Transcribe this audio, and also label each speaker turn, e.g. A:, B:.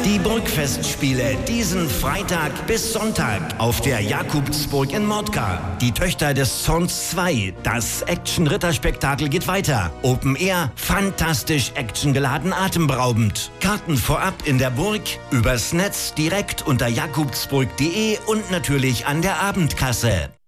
A: Die Burgfestspiele diesen Freitag bis Sonntag auf der Jakobsburg in Mordka. Die Töchter des Zorns 2. Das Action-Ritterspektakel geht weiter. Open Air, fantastisch actiongeladen, atemberaubend. Karten vorab in der Burg, übers Netz direkt unter jakobsburg.de und natürlich an der Abendkasse.